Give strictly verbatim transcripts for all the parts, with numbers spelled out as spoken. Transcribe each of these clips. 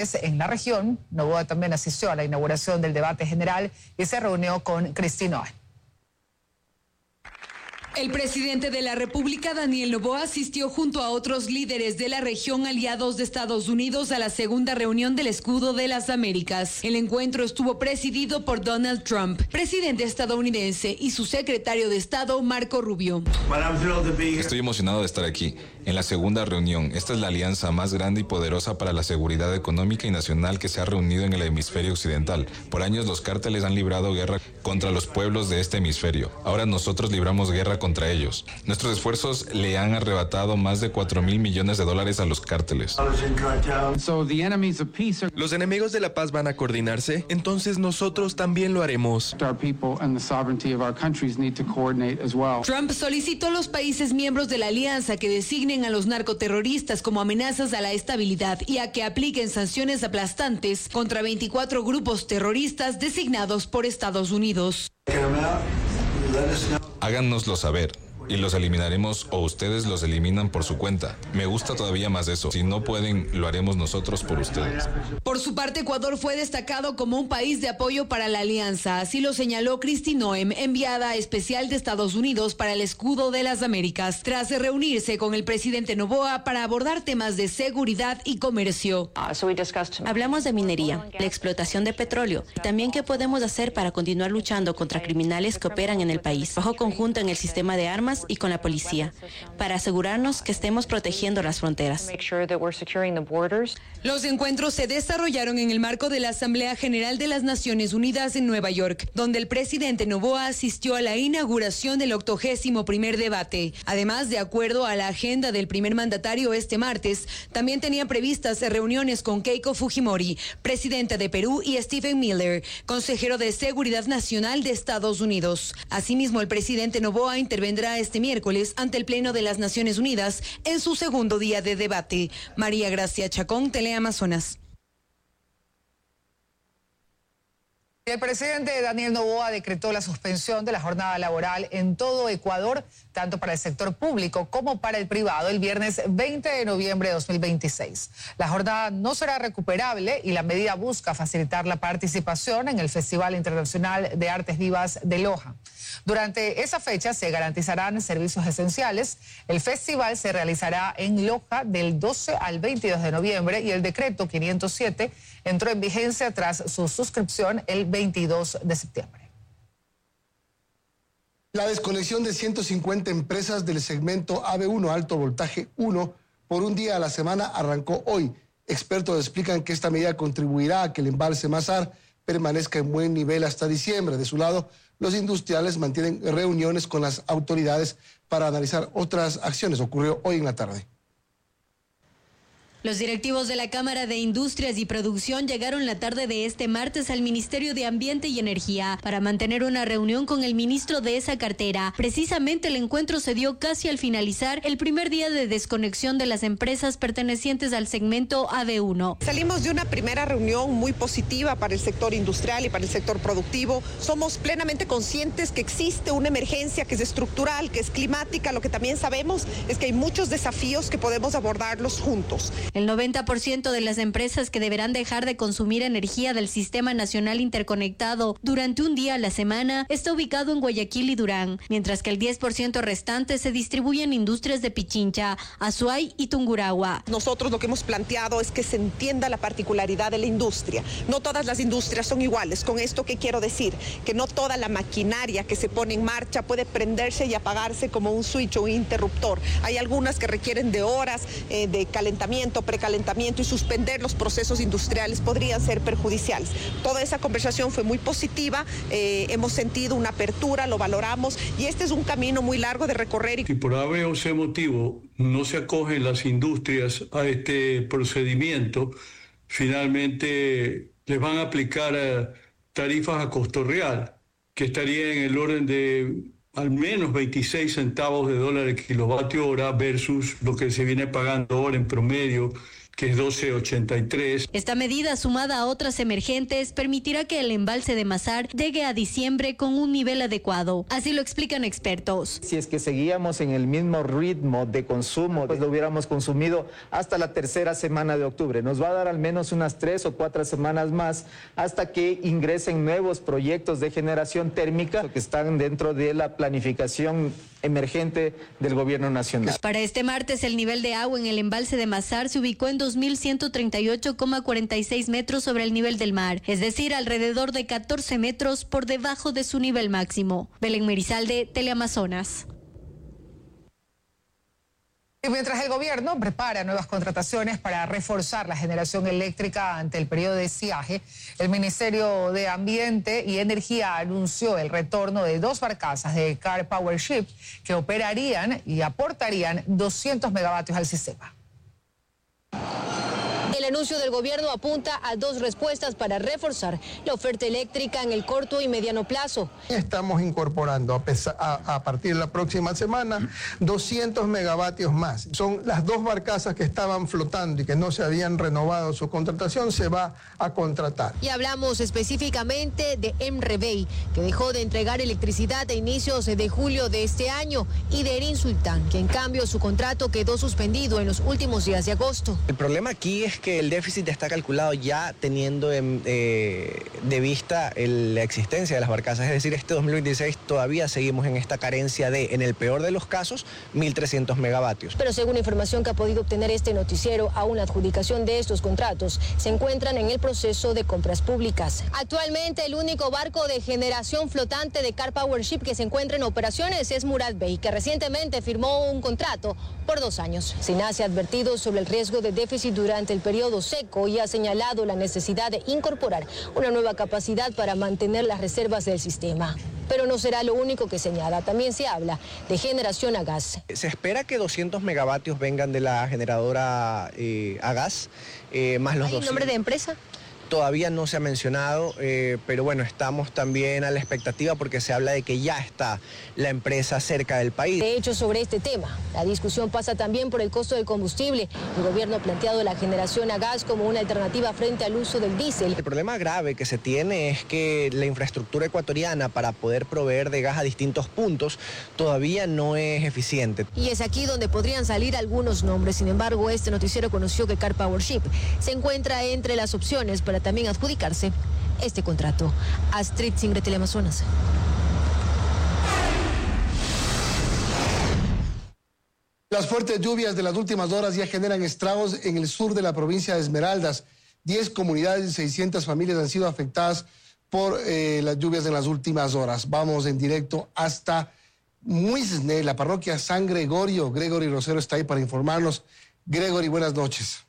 En la región, Noboa también asistió a la inauguración del debate general y se reunió con Kristi Noem. El presidente de la República, Daniel Noboa, asistió junto a otros líderes de la región aliados de Estados Unidos a la segunda reunión del Escudo de las Américas. El encuentro estuvo presidido por Donald Trump, presidente estadounidense, y su secretario de Estado, Marco Rubio. Estoy emocionado de estar aquí, en la segunda reunión. Esta es la alianza más grande y poderosa para la seguridad económica y nacional que se ha reunido en el hemisferio occidental. Por años los cárteles han librado guerra contra los pueblos de este hemisferio. Ahora nosotros libramos guerra contra ellos. Nuestros esfuerzos le han arrebatado más de cuatro mil millones de dólares a los cárteles. Los enemigos de la paz van a coordinarse, entonces nosotros también lo haremos. Trump solicitó a los países miembros de la alianza que designen a los narcoterroristas como amenazas a la estabilidad y a que apliquen sanciones aplastantes contra veinticuatro grupos terroristas designados por Estados Unidos. Háganoslo saber y los eliminaremos o ustedes los eliminan por su cuenta. Me gusta todavía más eso. Si no pueden, lo haremos nosotros por ustedes. Por su parte, Ecuador fue destacado como un país de apoyo para la alianza. Así lo señaló Kristi Noem, enviada especial de Estados Unidos para el Escudo de las Américas, tras reunirse con el presidente Noboa para abordar temas de seguridad y comercio. Hablamos de minería, la explotación de petróleo y también qué podemos hacer para continuar luchando contra criminales que operan en el país, bajo conjunto en el sistema de armas y con la policía, para asegurarnos que estemos protegiendo las fronteras. Los encuentros se desarrollaron en el marco de la Asamblea General de las Naciones Unidas en Nueva York, donde el presidente Noboa asistió a la inauguración del octogésimo primer debate. Además, de acuerdo a la agenda del primer mandatario este martes, también tenía previstas reuniones con Keiko Fujimori, presidenta de Perú, y Stephen Miller, consejero de Seguridad Nacional de Estados Unidos. Asimismo, el presidente Noboa intervendrá este miércoles ante el Pleno de las Naciones Unidas en su segundo día de debate. María Gracia Chacón, Teleamazonas. El presidente Daniel Noboa decretó la suspensión de la jornada laboral en todo Ecuador, tanto para el sector público como para el privado, el viernes veinte de noviembre de dos mil veintiséis. La jornada no será recuperable y la medida busca facilitar la participación en el Festival Internacional de Artes Vivas de Loja. Durante esa fecha se garantizarán servicios esenciales. El festival se realizará en Loja del doce al veintidós de noviembre y el decreto quinientos siete entró en vigencia tras su suscripción el veintidós de septiembre. La desconexión de ciento cincuenta empresas del segmento A B uno Alto Voltaje uno por un día a la semana arrancó hoy. Expertos explican que esta medida contribuirá a que el embalse Mazar permanezca en buen nivel hasta diciembre. De su lado, los industriales mantienen reuniones con las autoridades para analizar otras acciones. Ocurrió hoy en la tarde. Los directivos de la Cámara de Industrias y Producción llegaron la tarde de este martes al Ministerio de Ambiente y Energía para mantener una reunión con el ministro de esa cartera. Precisamente el encuentro se dio casi al finalizar el primer día de desconexión de las empresas pertenecientes al segmento A B uno. Salimos de una primera reunión muy positiva para el sector industrial y para el sector productivo. Somos plenamente conscientes que existe una emergencia que es estructural, que es climática. Lo que también sabemos es que hay muchos desafíos que podemos abordarlos juntos. El noventa por ciento de las empresas que deberán dejar de consumir energía del Sistema Nacional Interconectado durante un día a la semana está ubicado en Guayaquil y Durán, mientras que el diez por ciento restante se distribuye en industrias de Pichincha, Azuay y Tungurahua. Nosotros lo que hemos planteado es que se entienda la particularidad de la industria. No todas las industrias son iguales. ¿Con esto qué quiero decir? Que no toda la maquinaria que se pone en marcha puede prenderse y apagarse como un switch o un interruptor. Hay algunas que requieren de horas eh, de calentamiento, precalentamiento, y suspender los procesos industriales podrían ser perjudiciales. Toda esa conversación fue muy positiva, eh, hemos sentido una apertura, lo valoramos y este es un camino muy largo de recorrer. Si por haber o sea motivo no se acogen las industrias a este procedimiento, finalmente les van a aplicar eh, tarifas a costo real, que estaría en el orden de al menos veintiséis centavos de dólar el kilovatio hora versus lo que se viene pagando ahora en promedio que es doce ochenta y tres. Esta medida, sumada a otras emergentes, permitirá que el embalse de Mazar llegue a diciembre con un nivel adecuado. Así lo explican expertos. Si es que seguíamos en el mismo ritmo de consumo, pues lo hubiéramos consumido hasta la tercera semana de octubre. Nos va a dar al menos unas tres o cuatro semanas más hasta que ingresen nuevos proyectos de generación térmica que están dentro de la planificación emergente del gobierno nacional. Para este martes, el nivel de agua en el embalse de Mazar se ubicó en dos mil ciento treinta y ocho coma cuarenta y seis metros sobre el nivel del mar, es decir, alrededor de catorce metros por debajo de su nivel máximo. Belén Merizalde, Teleamazonas. Y mientras el gobierno prepara nuevas contrataciones para reforzar la generación eléctrica ante el periodo de estiaje, el Ministerio de Ambiente y Energía anunció el retorno de dos barcazas de Car Power Ship que operarían y aportarían doscientos megavatios al sistema. El anuncio del gobierno apunta a dos respuestas para reforzar la oferta eléctrica en el corto y mediano plazo. Estamos incorporando a, pesar, a, a partir de la próxima semana doscientos megavatios más. Son las dos barcazas que estaban flotando y que no se habían renovado su contratación, se va a contratar. Y hablamos específicamente de Emrebey, que dejó de entregar electricidad a inicios de julio de este año, y de Erin Sultán, que en cambio su contrato quedó suspendido en los últimos días de agosto. El problema aquí es que el déficit está calculado ya teniendo en, eh, de vista el, la existencia de las barcazas. Es decir, este dos mil veintiséis todavía seguimos en esta carencia de, en el peor de los casos, mil trescientos megavatios. Pero según información que ha podido obtener este noticiero, aún la adjudicación de estos contratos se encuentran en el proceso de compras públicas. Actualmente el único barco de generación flotante de Car Power Ship que se encuentra en operaciones es Murad Bey, que recientemente firmó un contrato por dos años. SENACE ha advertido sobre el riesgo de déficit durante el periodo seco y ha señalado la necesidad de incorporar una nueva capacidad para mantener las reservas del sistema. Pero no será lo único que señala, también se habla de generación a gas. Se espera que doscientos megavatios vengan de la generadora eh, a gas, eh, más los ¿Hay doscientos. nombre de empresa? Todavía no se ha mencionado, eh, pero bueno, estamos también a la expectativa porque se habla de que ya está la empresa cerca del país. De hecho, sobre este tema, la discusión pasa también por el costo del combustible. El gobierno ha planteado la generación a gas como una alternativa frente al uso del diésel. El problema grave que se tiene es que la infraestructura ecuatoriana para poder proveer de gas a distintos puntos todavía no es eficiente. Y es aquí donde podrían salir algunos nombres. Sin embargo, este noticiero conoció que Car Power Ship se encuentra entre las opciones para también adjudicarse este contrato. Astrid Singre, Teleamazonas. Las fuertes lluvias de las últimas horas ya generan estragos en el sur de la provincia de Esmeraldas. Diez comunidades y seiscientas familias han sido afectadas por eh, las lluvias en las últimas horas. Vamos en directo hasta Muisne, la parroquia San Gregorio. Gregory Rosero está ahí para informarnos. Gregory, buenas noches.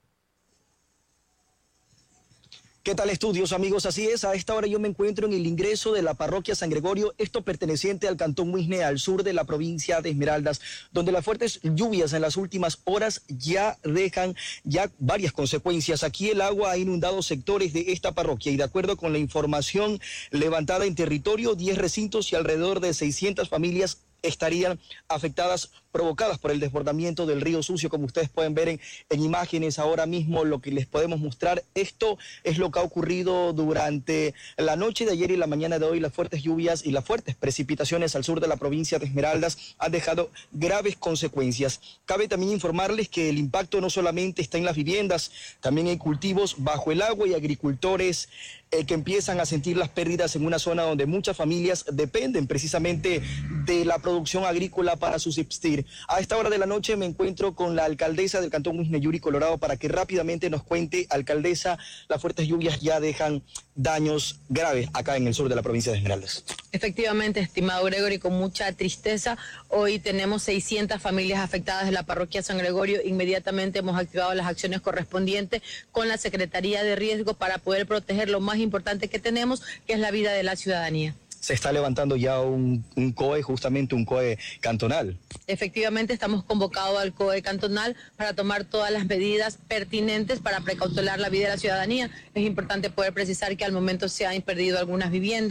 ¿Qué tal, estudios, amigos? Así es, a esta hora yo me encuentro en el ingreso de la parroquia San Gregorio, esto perteneciente al cantón Muisne, al sur de la provincia de Esmeraldas, donde las fuertes lluvias en las últimas horas ya dejan ya varias consecuencias. Aquí el agua ha inundado sectores de esta parroquia y de acuerdo con la información levantada en territorio, diez recintos y alrededor de seiscientas familias estarían afectadas, provocadas por el desbordamiento del río Sucio, como ustedes pueden ver en, en imágenes ahora mismo, lo que les podemos mostrar. Esto es lo que ha ocurrido durante la noche de ayer y la mañana de hoy. Las fuertes lluvias y las fuertes precipitaciones al sur de la provincia de Esmeraldas han dejado graves consecuencias. Cabe también informarles que el impacto no solamente está en las viviendas, también hay cultivos bajo el agua y agricultores eh, que empiezan a sentir las pérdidas en una zona donde muchas familias dependen precisamente de la producción agrícola para subsistir. A esta hora de la noche me encuentro con la alcaldesa del cantón Muisne, Yuri Colorado, para que rápidamente nos cuente, alcaldesa, las fuertes lluvias ya dejan daños graves acá en el sur de la provincia de Esmeraldas. Efectivamente, estimado Gregory, con mucha tristeza, hoy tenemos seiscientas familias afectadas de la parroquia San Gregorio. Inmediatamente hemos activado las acciones correspondientes con la Secretaría de Riesgo para poder proteger lo más importante que tenemos, que es la vida de la ciudadanía. Se está levantando ya un, un C O E, justamente un C O E cantonal. Efectivamente, estamos convocados al C O E cantonal para tomar todas las medidas pertinentes para precautelar la vida de la ciudadanía. Es importante poder precisar que al momento se han perdido algunas viviendas,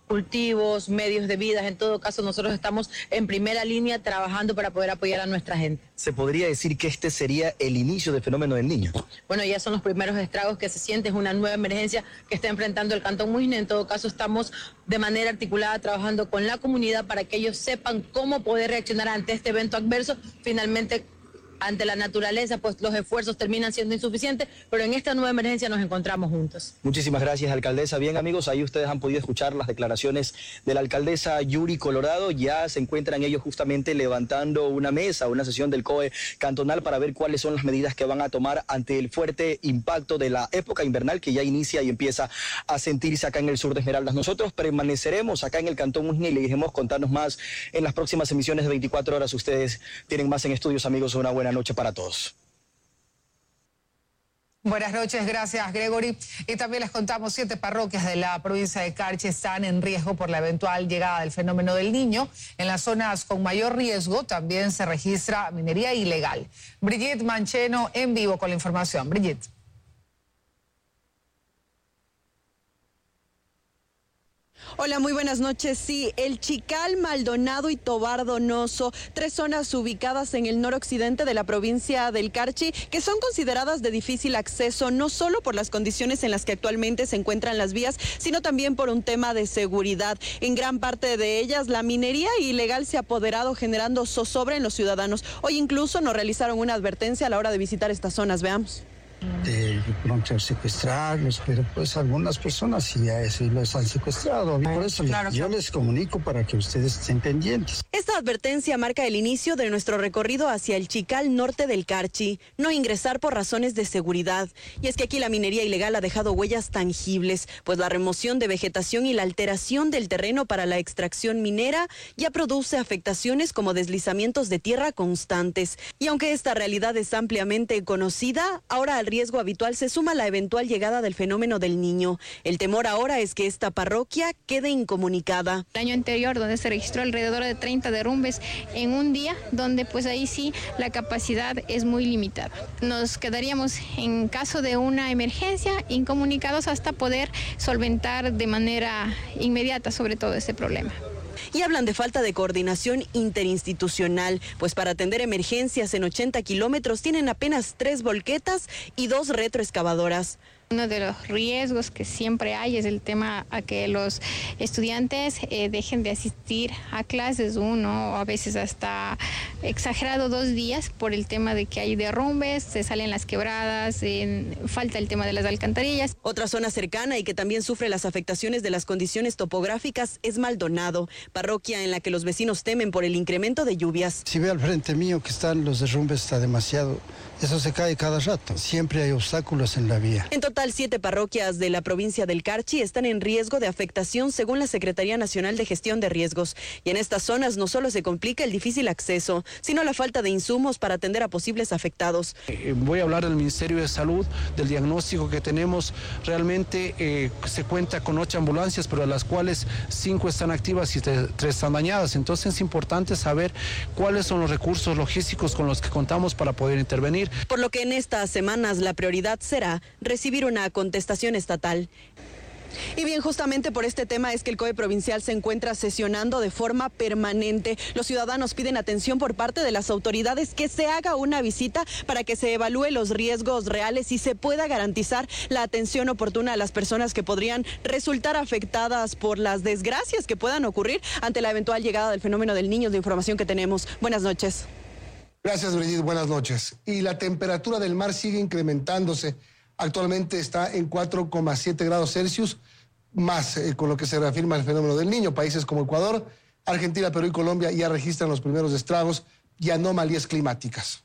cultivos, medios de vida. En todo caso, nosotros estamos en primera línea trabajando para poder apoyar a nuestra gente. ¿Se podría decir que este sería el inicio del fenómeno del Niño? Bueno, ya son los primeros estragos que se sienten, es una nueva emergencia que está enfrentando el Cantón Muisne. En todo caso, estamos de manera articulada trabajando con la comunidad para que ellos sepan cómo poder reaccionar ante este evento adverso. Finalmente, ante la naturaleza, pues los esfuerzos terminan siendo insuficientes, pero en esta nueva emergencia nos encontramos juntos. Muchísimas gracias, alcaldesa. Bien, amigos, ahí ustedes han podido escuchar las declaraciones de la alcaldesa Yuri Colorado. Ya se encuentran ellos justamente levantando una mesa, una sesión del C O E cantonal para ver cuáles son las medidas que van a tomar ante el fuerte impacto de la época invernal que ya inicia y empieza a sentirse acá en el sur de Esmeraldas. Nosotros permaneceremos acá en el Cantón Muisne y le iremos contarnos más en las próximas emisiones de veinticuatro horas. Ustedes tienen más en estudios, amigos. Una buena noche para todos. Buenas noches, gracias Gregory. Y también les contamos, siete parroquias de la provincia de Carchi están en riesgo por la eventual llegada del fenómeno del Niño. En las zonas con mayor riesgo también se registra minería ilegal. Brigitte Mancheno en vivo con la información. Brigitte. Hola, muy buenas noches. Sí, El Chical, Maldonado y Tobar Donoso, tres zonas ubicadas en el noroccidente de la provincia del Carchi, que son consideradas de difícil acceso, no solo por las condiciones en las que actualmente se encuentran las vías, sino también por un tema de seguridad. En gran parte de ellas, la minería ilegal se ha apoderado, generando zozobra en los ciudadanos. Hoy incluso nos realizaron una advertencia a la hora de visitar estas zonas. Veamos. De pronto secuestrarlos, pero pues algunas personas sí a eso los han secuestrado. Por eso claro, yo claro. les comunico para que ustedes estén pendientes. Esta advertencia marca el inicio de nuestro recorrido hacia el Chical norte del Carchi. No ingresar por razones de seguridad. Y es que aquí la minería ilegal ha dejado huellas tangibles, pues la remoción de vegetación y la alteración del terreno para la extracción minera ya produce afectaciones como deslizamientos de tierra constantes. Y aunque esta realidad es ampliamente conocida, ahora al riesgo habitual se suma la eventual llegada del fenómeno del Niño. El temor ahora es que esta parroquia quede incomunicada. El año anterior, donde se registró alrededor de treinta derrumbes en un día, donde pues ahí sí la capacidad es muy limitada. Nos quedaríamos en caso de una emergencia incomunicados hasta poder solventar de manera inmediata sobre todo ese problema. Y hablan de falta de coordinación interinstitucional, pues para atender emergencias en ochenta kilómetros tienen apenas tres volquetas y dos retroexcavadoras. Uno de los riesgos que siempre hay es el tema a que los estudiantes eh, dejen de asistir a clases uno, o a veces hasta exagerado dos días por el tema de que hay derrumbes, se salen las quebradas, eh, falta el tema de las alcantarillas. Otra zona cercana y que también sufre las afectaciones de las condiciones topográficas es Maldonado, parroquia en la que los vecinos temen por el incremento de lluvias. Si ve al frente mío que están los derrumbes, está demasiado, eso se cae cada rato, siempre hay obstáculos en la vía. En total, siete parroquias de la provincia del Carchi están en riesgo de afectación según la Secretaría Nacional de Gestión de Riesgos. Y en estas zonas no solo se complica el difícil acceso, sino la falta de insumos para atender a posibles afectados. Eh, voy a hablar del Ministerio de Salud, del diagnóstico que tenemos. Realmente eh, se cuenta con ocho ambulancias, pero de las cuales cinco están activas y tres están dañadas. Entonces es importante saber cuáles son los recursos logísticos con los que contamos para poder intervenir. Por lo que en estas semanas la prioridad será recibir una contestación estatal. Y bien, justamente por este tema es que el C O E provincial se encuentra sesionando de forma permanente. Los ciudadanos piden atención por parte de las autoridades, que se haga una visita para que se evalúe los riesgos reales y se pueda garantizar la atención oportuna a las personas que podrían resultar afectadas por las desgracias que puedan ocurrir ante la eventual llegada del fenómeno del Niño. De información que tenemos. Buenas noches. Gracias, Brigitte. Buenas noches. Y la temperatura del mar sigue incrementándose. Actualmente está en cuatro coma siete grados Celsius, más eh, con lo que se reafirma el fenómeno del Niño. Países como Ecuador, Argentina, Perú y Colombia ya registran los primeros estragos y anomalías climáticas.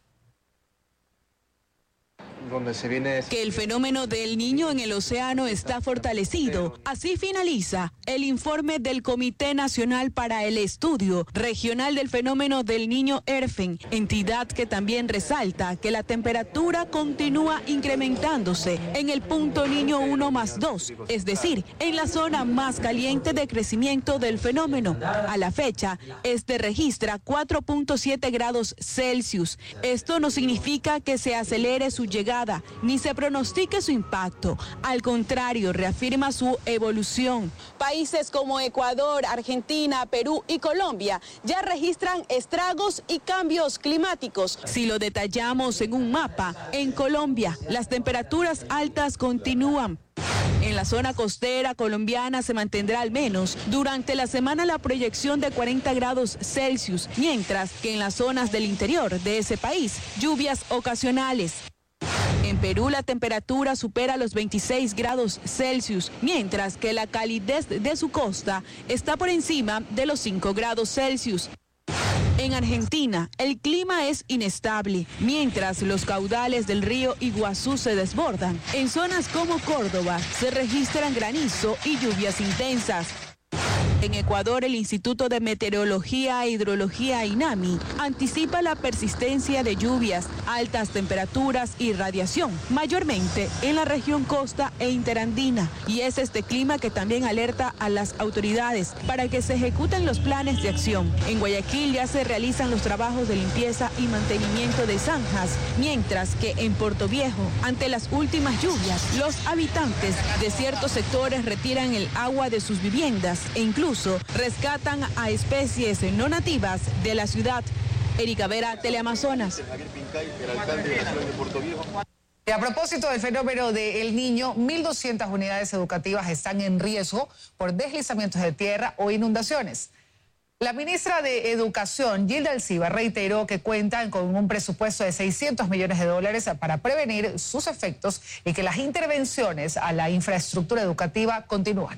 Donde se viene... Que el fenómeno del Niño en el océano está fortalecido. Así finaliza el informe del Comité Nacional para el Estudio Regional del Fenómeno del Niño ERFEN, entidad que también resalta que la temperatura continúa incrementándose en el punto Niño uno más dos, es decir, en la zona más caliente de crecimiento del fenómeno. A la fecha, este registra cuatro punto siete grados Celsius. Esto no significa que se acelere su llegada llegada ni se pronostica su impacto. Al contrario, reafirma su evolución. Países como Ecuador, Argentina, Perú y Colombia ya registran estragos y cambios climáticos. Si lo detallamos en un mapa, en Colombia las temperaturas altas continúan. En la zona costera colombiana se mantendrá al menos durante la semana la proyección de cuarenta grados Celsius, mientras que en las zonas del interior de ese país, lluvias ocasionales. En Perú la temperatura supera los veintiséis grados Celsius, mientras que la calidez de su costa está por encima de los cinco grados Celsius. En Argentina, el clima es inestable, mientras los caudales del río Iguazú se desbordan. En zonas como Córdoba se registran granizo y lluvias intensas. En Ecuador, el Instituto de Meteorología e Hidrología INAMI anticipa la persistencia de lluvias, altas temperaturas y radiación, mayormente en la región costa e interandina. Y es este clima que también alerta a las autoridades para que se ejecuten los planes de acción. En Guayaquil ya se realizan los trabajos de limpieza y mantenimiento de zanjas, mientras que en Portoviejo, ante las últimas lluvias, los habitantes de ciertos sectores retiran el agua de sus viviendas e incluso rescatan a especies no nativas de la ciudad. Erika Vera, Teleamazonas. Y a propósito del fenómeno del Niño, mil doscientas unidades educativas están en riesgo por deslizamientos de tierra o inundaciones. La ministra de Educación, Gilda Alcibar, reiteró que cuentan con un presupuesto de seiscientos millones de dólares para prevenir sus efectos y que las intervenciones a la infraestructura educativa continúan.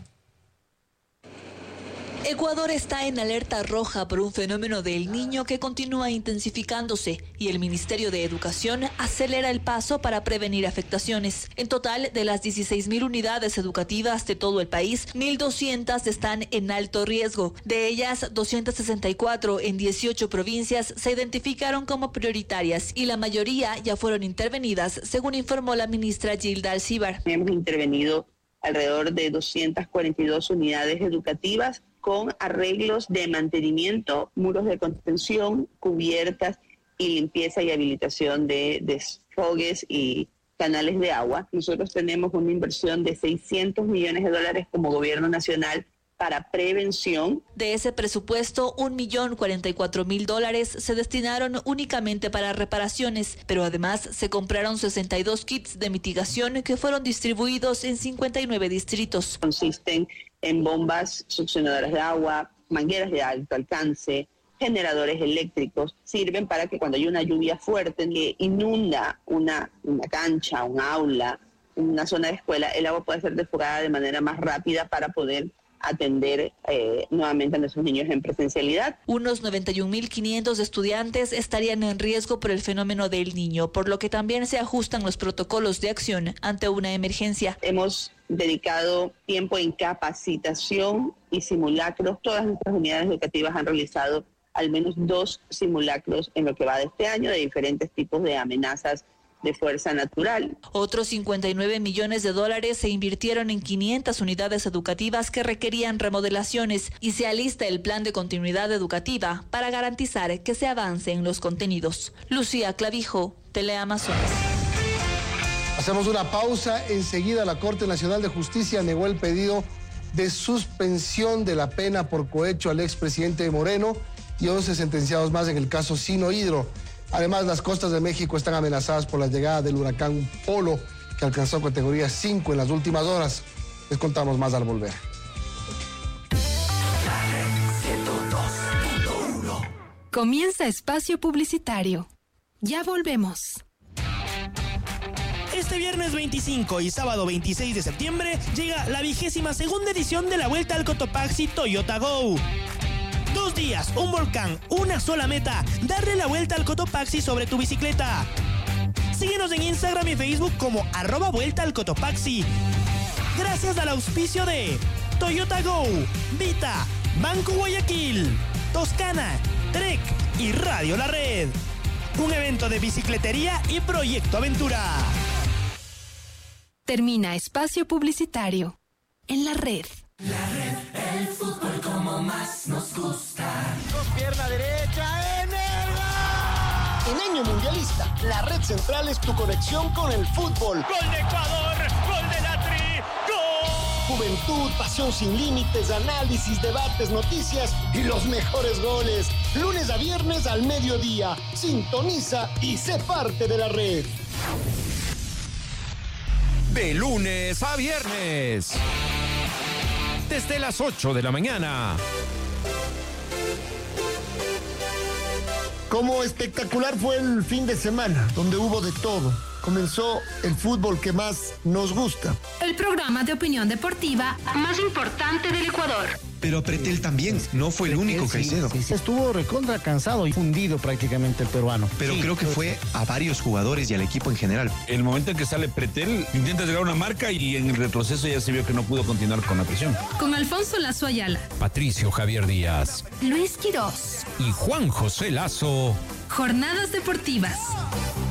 Ecuador está en alerta roja por un fenómeno del Niño que continúa intensificándose y el Ministerio de Educación acelera el paso para prevenir afectaciones. En total, de las dieciséis mil unidades educativas de todo el país, mil doscientas están en alto riesgo. De ellas, doscientas sesenta y cuatro en dieciocho provincias se identificaron como prioritarias y la mayoría ya fueron intervenidas, según informó la ministra Gilda Alcibar. Hemos intervenido alrededor de doscientas cuarenta y dos unidades educativas con arreglos de mantenimiento, muros de contención, cubiertas y limpieza y habilitación de desfogues y canales de agua. Nosotros tenemos una inversión de seiscientos millones de dólares como gobierno nacional para prevención. De ese presupuesto, un millón cuarenta y cuatro mil dólares se destinaron únicamente para reparaciones, pero además se compraron sesenta y dos kits de mitigación que fueron distribuidos en cincuenta y nueve distritos. Consisten en bombas succionadoras de agua, mangueras de alto alcance, generadores eléctricos. Sirven para que cuando hay una lluvia fuerte que inunda una, una cancha, un aula, una zona de escuela, el agua puede ser desfogada de manera más rápida para poder atender eh, nuevamente a nuestros niños en presencialidad. Unos noventa y un mil quinientos estudiantes estarían en riesgo por el fenómeno del Niño, por lo que también se ajustan los protocolos de acción ante una emergencia. Hemos dedicado tiempo en capacitación y simulacros. Todas nuestras unidades educativas han realizado al menos dos simulacros en lo que va de este año de diferentes tipos de amenazas de fuerza natural. Otros cincuenta y nueve millones de dólares se invirtieron en quinientas unidades educativas que requerían remodelaciones y se alista el plan de continuidad educativa para garantizar que se avance en los contenidos. Lucía Clavijo, Teleamazonas. Hacemos una pausa. Enseguida la Corte Nacional de Justicia negó el pedido de suspensión de la pena por cohecho al expresidente Moreno y once sentenciados más en el caso Sino Hidro. Además, las costas de México están amenazadas por la llegada del huracán Polo, que alcanzó categoría cinco en las últimas horas. Les contamos más al volver. Comienza espacio publicitario. Ya volvemos. Este viernes veinticinco y sábado veintiséis de septiembre llega la vigésima segunda edición de la Vuelta al Cotopaxi Toyota Go. Dos días, un volcán, una sola meta, darle la vuelta al Cotopaxi sobre tu bicicleta. Síguenos en Instagram y Facebook como arroba Vuelta al Cotopaxi. Gracias al auspicio de Toyota Go, Vita, Banco Guayaquil, Toscana, Trek y Radio La Red. Un evento de bicicletería y Proyecto Aventura. Termina espacio publicitario en la red. La red, el fútbol como más nos gusta. Pierna derecha en el gol. En año mundialista, la Red Central es tu conexión con el fútbol. ¡Gol de Ecuador! ¡Gol de la Tri! ¡Gol! Juventud, pasión sin límites, análisis, debates, noticias y los mejores goles. Lunes a viernes al mediodía. Sintoniza y sé parte de la red. De lunes a viernes, desde las ocho de la mañana. Como espectacular fue el fin de semana, donde hubo de todo. Comenzó el fútbol que más nos gusta. El programa de opinión deportiva más importante del Ecuador. Pero Pretel también, no fue el único, Caicedo. Sí, sí, estuvo recontra cansado y fundido prácticamente el peruano. Pero sí, creo que fue a varios jugadores y al equipo en general. El momento en que sale Pretel, intenta llegar a una marca y en el retroceso ya se vio que no pudo continuar con la presión. Con Alfonso Lazo Ayala, Patricio Javier Díaz, Luis Quirós y Juan José Lazo. Jornadas deportivas.